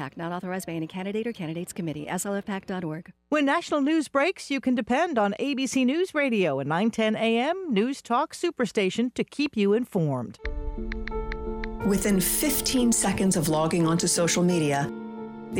PAC, not authorized by any candidate or candidates committee. slfpac.org. When national news breaks, you can depend on ABC News Radio and 910 AM News Talk Superstation to keep you informed. Within 15 seconds of logging onto social media,